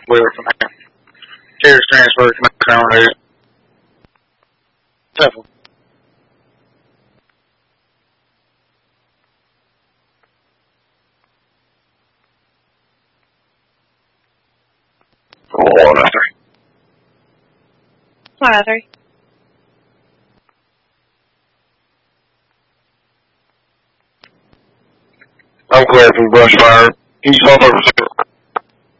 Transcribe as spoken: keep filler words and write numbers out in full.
Clear from there. Carriers transfer, command news. Several. One after. One after. I'm clear from brush fire. East one over